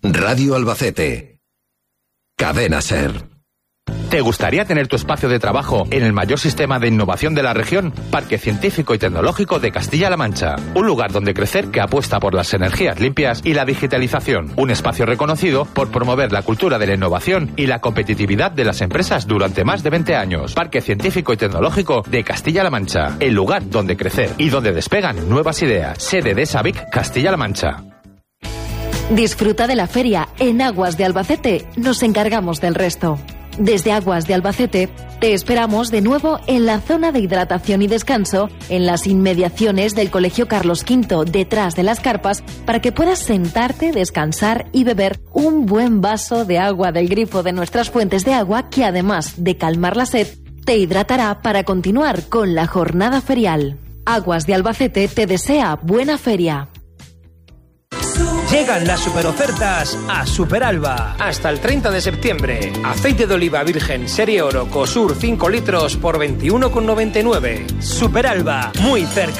Radio Albacete. Cadena SER. ¿Te gustaría tener tu espacio de trabajo en el mayor sistema de innovación de la región? Parque Científico y Tecnológico de Castilla-La Mancha. Un lugar donde crecer que apuesta por las energías limpias y la digitalización. Un espacio reconocido por promover la cultura de la innovación y la competitividad de las empresas durante más de 20 años. Parque Científico y Tecnológico de Castilla-La Mancha. El lugar donde crecer y donde despegan nuevas ideas. Sede de SABIC Castilla-La Mancha. Disfruta de la feria. En Aguas de Albacete nos encargamos del resto. Desde Aguas de Albacete te esperamos de nuevo en la zona de hidratación y descanso, en las inmediaciones del Colegio Carlos V, detrás de las carpas, para que puedas sentarte, descansar y beber un buen vaso de agua del grifo de nuestras fuentes de agua, que además de calmar la sed, te hidratará para continuar con la jornada ferial. Aguas de Albacete te desea buena feria. Llegan las superofertas a Superalba. Hasta el 30 de septiembre. Aceite de oliva virgen serie oro Cosur 5 litros por 21,99. Superalba, muy cerca.